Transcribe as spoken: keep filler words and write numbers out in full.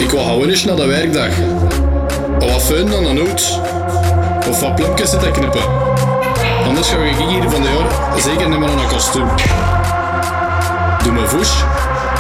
Ik wou gewoon eens naar de werkdag. Wat fijn dan een hoed. Of wat plumpjes zitten knippen. Anders ga ik hier van de jaar zeker niet meer aan een kostuum. Doe me voes.